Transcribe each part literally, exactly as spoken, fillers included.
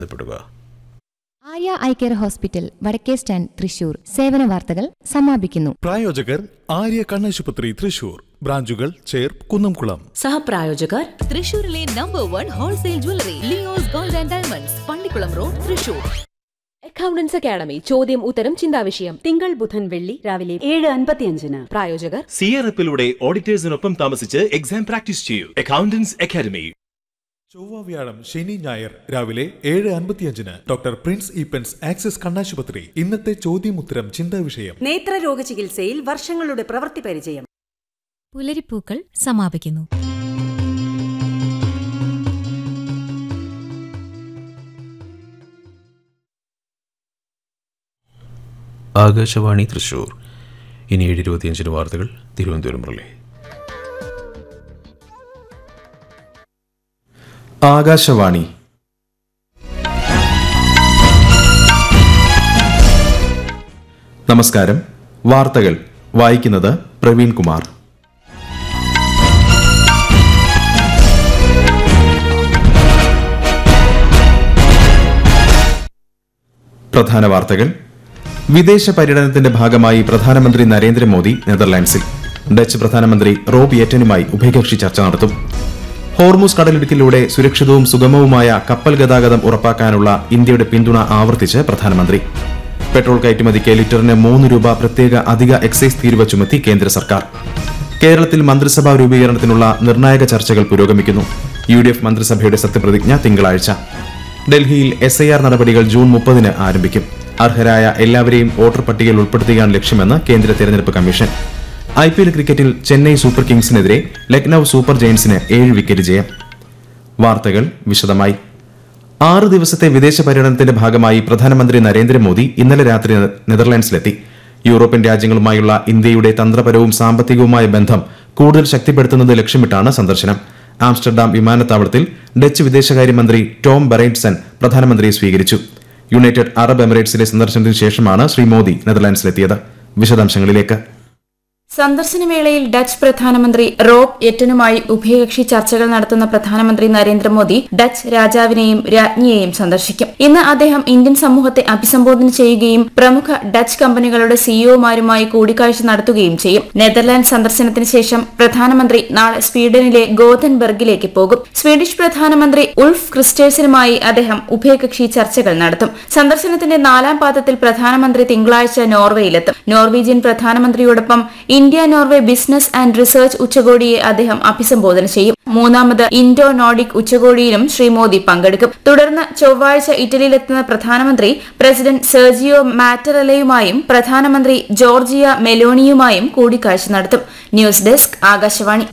Arya eye care hospital വടക്കേ stand Thrissur സേവന വാർത്തകൾ സമാപിക്കുന്നു. പ്രായോജകർ ആര്യ കണ്ണാശുപത്രി തൃശൂർ, ബ്രാഞ്ചുകൾ ചേർ കുന്നംകുളം. സഹപ്രായോജകർ തൃശൂരിലെ number one wholesale jewellery Leo's gold and diamonds, Pallikkulam road, Thrissur. Accountants academy ചോദ്യം ഉത്തരം ചിന്താവിഷയം തിങ്കൾ ബുധൻ വെള്ളി രാവിലെ ഏഴ് അൻപത്തിയഞ്ചിന്. പ്രായോജകർ സിയറപ്പിലൂടെ ഓഡിറ്റേഴ്സിനൊപ്പം താമസിച്ച് എക്സാം പ്രാക്ടീസ് ചെയ്യൂ. Accountants academy. ചൊവ്വ വ്യാഴം ശനി ഞായർ രാവിലെ ഏഴ് അൻപത്തിയഞ്ചിന് ഡോക്ടർ പ്രിൻസ് ഈപ്പൻസ് ആക്സിസ് കണ്ണാശുപത്രി. ഇന്നത്തെ ചോദ്യമുത്തരം ചിന്താവിഷയം. നേത്രരോഗ ചികിത്സയിൽ വർഷങ്ങളുടെ പ്രവൃത്തി പരിചയം. പുലരിപ്പൂക്കൾ സമാപിക്കുന്നു. ആകാശവാണി തൃശൂർ. ഇനി ഏഴ് ഇരുപത്തിയഞ്ചിന് വാർത്തകൾ തിരുവനന്തപുരം റിലേ. ആകാശവാണി. നമസ്കാരം. വാർത്തകൾ വായിക്കുന്നത് പ്രവീൺ കുമാർ. പ്രധാന വാർത്തകൾ. വിദേശ പര്യടനത്തിന്റെ ഭാഗമായി പ്രധാനമന്ത്രി നരേന്ദ്രമോദി നെതർലാൻഡ്സിൽ. ഡച്ച് പ്രധാനമന്ത്രി റോബ് യെറ്റനുമായി ഉഭയകക്ഷി ചർച്ച നടത്തും. ഹോർമുസ് കടലിടുക്കിലൂടെ സുരക്ഷിതവും സുഗമവുമായ കപ്പൽ ഗതാഗതം ഉറപ്പാക്കാനുള്ള ഇന്ത്യയുടെ പിന്തുണ ആവർത്തിച്ച് പ്രധാനമന്ത്രി. പെട്രോൾ കയറ്റുമതിക്ക് ലിറ്ററിന് മൂന്ന് രൂപ പ്രത്യേക അധിക എക്സൈസ് തീരുവ ചുമത്തി കേന്ദ്ര സർക്കാർ. കേരളത്തിൽ മന്ത്രിസഭാ രൂപീകരണത്തിനുള്ള നിർണായക ചർച്ചകൾ പുരോഗമിക്കുന്നു. യു ഡി എഫ് മന്ത്രിസഭയുടെ സത്യപ്രതിജ്ഞ തിങ്കളാഴ്ച. ഡൽഹിയിൽ എസ് ഐ ആർ നടപടികൾ ജൂൺ മുപ്പതിന് ആരംഭിക്കും. അർഹരായ എല്ലാവരെയും വോട്ടർ പട്ടികയിൽ ഉൾപ്പെടുത്തുകയാണ് ലക്ഷ്യമെന്ന് കേന്ദ്ര തെരഞ്ഞെടുപ്പ് കമ്മീഷൻ. ഐ പി എൽ ക്രിക്കറ്റിൽ ചെന്നൈ സൂപ്പർ കിങ്സിനെതിരെ ലക്നൌ സൂപ്പർ ജയന്റ്സിന് ഏഴ് വിക്കറ്റ് ജയം. വാർത്തകൾ വിശദമായി. ആറ് ദിവസത്തെ വിദേശ പര്യടനത്തിന്റെ ഭാഗമായി പ്രധാനമന്ത്രി നരേന്ദ്രമോദി ഇന്നലെ രാത്രി നെതർലാൻഡ്സിലെത്തി. യൂറോപ്യൻ രാജ്യങ്ങളുമായുള്ള ഇന്ത്യയുടെ തന്ത്രപരവും സാമ്പത്തികവുമായ ബന്ധം കൂടുതൽ ശക്തിപ്പെടുത്തുന്നത് ലക്ഷ്യമിട്ടാണ് സന്ദർശനം. ആംസ്റ്റർഡാം വിമാനത്താവളത്തിൽ ഡച്ച് വിദേശകാര്യമന്ത്രി ടോം ബറൈറ്റ്സൺ പ്രധാനമന്ത്രിയെ സ്വീകരിച്ചു. യുണൈറ്റഡ് അറബ് എമിറേറ്റ്സിലെ സന്ദർശനത്തിന് ശേഷമാണ് ശ്രീ മോദി നെതർലാൻഡ്സിലെത്തിയത്. വിശദാംശങ്ങളിലേക്ക്. സന്ദർശനവേളയിൽ ഡച്ച് പ്രധാനമന്ത്രി റോബ് യെറ്റനുമായി ഉഭയകക്ഷി ചർച്ചകൾ നടത്തുന്ന പ്രധാനമന്ത്രി നരേന്ദ്രമോദി ഡച്ച് രാജാവിനെയും രാജ്ഞിയെയും സന്ദർശിക്കും. ഇന്ന് അദ്ദേഹം ഇന്ത്യൻ സമൂഹത്തെ അഭിസംബോധന ചെയ്യുകയും പ്രമുഖ ഡച്ച് കമ്പനികളുടെ സിഇഒമാരുമായി കൂടിക്കാഴ്ച നടത്തുകയും ചെയ്യും. നെതർലാൻഡ് സന്ദർശനത്തിന് ശേഷം പ്രധാനമന്ത്രി നാളെ സ്വീഡനിലെ ഗോഥൻബർഗിലേക്ക് പോകും. സ്വീഡിഷ് പ്രധാനമന്ത്രി ഉൾഫ് ക്രിസ്റ്റേഴ്സനുമായി അദ്ദേഹം ഉഭയകക്ഷി ചർച്ചകൾ നടത്തും. സന്ദർശനത്തിന്റെ നാലാം പാദത്തിൽ പ്രധാനമന്ത്രി തിങ്കളാഴ്ച നോർവേയിലെത്തും. Norwegian പ്രധാനമന്ത്രിയോടൊപ്പം India Norway business and research ഉച്ചകോടിയെ അദ്ദേഹം അഭിസംബോധന ചെയ്യും. മൂന്നാമത് ഇൻഡോ നോർഡിക് ഉച്ചകോടിയിലും ശ്രീ മോദി പങ്കെടുക്കും. തുടർന്ന് ചൊവ്വാഴ്ച ഇറ്റലിയിലെത്തുന്ന പ്രധാനമന്ത്രി പ്രസിഡന്റ് സെർജിയോ മാറ്ററലയുമായും പ്രധാനമന്ത്രി ജോർജിയ മെലോണിയുമായും കൂടിക്കാഴ്ച നടത്തും. News desk Akashvani.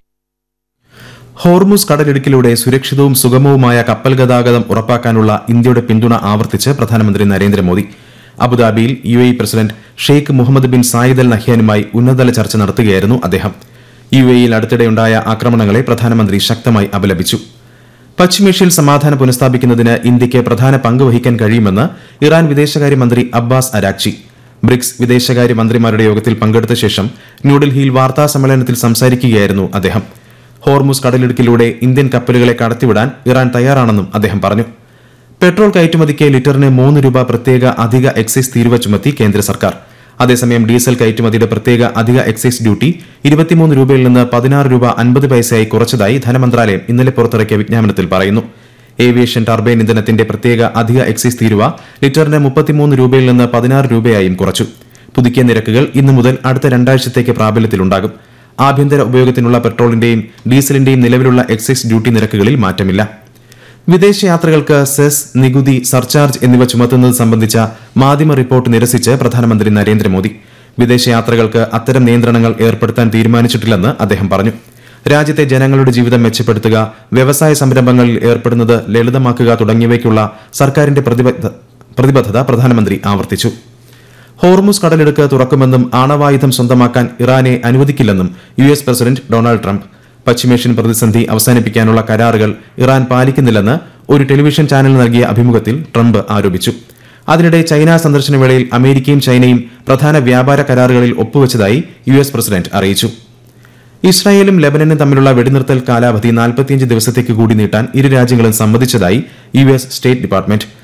ഹോർമുസ് കടലിടുക്കിലൂടെ സുരക്ഷിതവും സുഗമവുമായ കപ്പൽ ഗതാഗതം ഉറപ്പാക്കാനുള്ള ഇന്ത്യയുടെ പിന്തുണ ആവർത്തിച്ച് പ്രധാനമന്ത്രി നരേന്ദ്രമോദി. അബുദാബിയിൽ U A president Sheikh Muhammad bin Zayed Al നഹ്യാനുമായി ഉന്നതതല ചർച്ച നടത്തുകയായിരുന്നു അദ്ദേഹം. യു എയിൽ അടുത്തിടെയുണ്ടായ ആക്രമണങ്ങളെ പ്രധാനമന്ത്രി ശക്തമായി അപലപിച്ചു. പശ്ചിമേഷ്യയിൽ സമാധാനം പുനഃസ്ഥാപിക്കുന്നതിന് ഇന്ത്യയ്ക്ക് പ്രധാന പങ്ക് വഹിക്കാൻ കഴിയുമെന്ന് ഇറാൻ വിദേശകാര്യമന്ത്രി അബ്ബാസ് അരാക്ചി. ബ്രിക്സ് വിദേശകാര്യമന്ത്രിമാരുടെ യോഗത്തിൽ പങ്കെടുത്ത ശേഷം ന്യൂഡൽഹിയിൽ വാർത്താ സമ്മേളനത്തിൽ സംസാരിക്കുകയായിരുന്നു അദ്ദേഹം. ഹോർമുസ് കടലിടുക്കിലൂടെ ഇന്ത്യൻ കപ്പലുകളെ കടത്തിവിടാൻ ഇറാൻ തയ്യാറാണെന്നും അദ്ദേഹം പറഞ്ഞു. പെട്രോൾ കയറ്റുമതിക്ക് ലിറ്ററിന് മൂന്ന് രൂപ പ്രത്യേക അധിക എക്സൈസ് തീരുവ ചുമത്തി കേന്ദ്ര സർക്കാർ. അതേസമയം ഡീസൽ കയറ്റുമതിയുടെ പ്രത്യേക അധിക എക്സൈസ് ഡ്യൂട്ടി ഇരുപത്തിമൂന്ന് രൂപയിൽ നിന്ന് പതിനാറ് രൂപ അൻപത് പൈസയായി കുറച്ചതായി ധനമന്ത്രാലയം ഇന്നലെ പുറത്തിറക്കിയ വിജ്ഞാപനത്തിൽ പറയുന്നു. ഏവിയേഷൻ ടർബൈൻ ഇന്ധനത്തിന്റെ പ്രത്യേക അധിക എക്സൈസ് തീരുവ ലിറ്ററിന് മുപ്പത്തിമൂന്ന് രൂപയിൽ നിന്ന് പതിനാറ് രൂപയായും കുറച്ചു. പുതുക്കിയ നിരക്കുകൾ ഇന്നു മുതൽ അടുത്ത രണ്ടാഴ്ചത്തേക്ക് പ്രാബല്യത്തിലുണ്ടാകും. ആഭ്യന്തര ഉപയോഗത്തിനുള്ള പെട്രോളിന്റെയും ഡീസലിന്റെയും നിലവിലുള്ള എക്സൈസ് ഡ്യൂട്ടി നിരക്കുകളിൽ മാറ്റമില്ല. വിദേശയാത്രകൾക്ക് സെസ്, നികുതി, സർചാർജ് എന്നിവ ചുമത്തുന്നത് സംബന്ധിച്ച മാധ്യമ റിപ്പോർട്ട് നിരസിച്ച് പ്രധാനമന്ത്രി നരേന്ദ്രമോദി. വിദേശയാത്രകൾക്ക് അത്തരം നിയന്ത്രണങ്ങൾ ഏർപ്പെടുത്താൻ തീരുമാനിച്ചിട്ടില്ലെന്ന് അദ്ദേഹം പറഞ്ഞു. രാജ്യത്തെ ജനങ്ങളുടെ ജീവിതം മെച്ചപ്പെടുത്തുക, വ്യവസായ സംരംഭങ്ങളിൽ ഏർപ്പെടുന്നത് ലളിതമാക്കുക തുടങ്ങിയവയ്ക്കുള്ള സർക്കാരിന്റെ പ്രതിബദ്ധത പ്രധാനമന്ത്രി ആവർത്തിച്ചു. ഹോർമുസ് കടലിടുക്ക് തുറക്കുമെന്നും ആണവായുധം സ്വന്തമാക്കാൻ ഇറാനെ അനുവദിക്കില്ലെന്നും U S president Donald Trump. പശ്ചിമേഷ്യൻ പ്രതിസന്ധി അവസാനിപ്പിക്കാനുള്ള കരാറുകൾ ഇറാൻ പാലിക്കുന്നില്ലെന്ന് ഒരു ടെലിവിഷൻ ചാനലിന് നൽകിയ അഭിമുഖത്തിൽ ട്രംപ് ആരോപിച്ചു. അതിനിടെ ചൈന സന്ദർശനവേളയിൽ അമേരിക്കയും ചൈനയും പ്രധാന വ്യാപാര കരാറുകളിൽ ഒപ്പുവച്ചതായി യു എസ് പ്രസിഡന്റ് അറിയിച്ചു. ഇസ്രായേലും ലെബനനും തമ്മിലുള്ള വെടിനിർത്തൽ കാലാവധി നാൽപ്പത്തിയഞ്ച് ദിവസത്തേക്ക് കൂടി നീട്ടാൻ ഇരു രാജ്യങ്ങളും സമ്മതിച്ചതായി യു എസ് സ്റ്റേറ്റ് ഡിപ്പാർട്ട്മെന്റ്.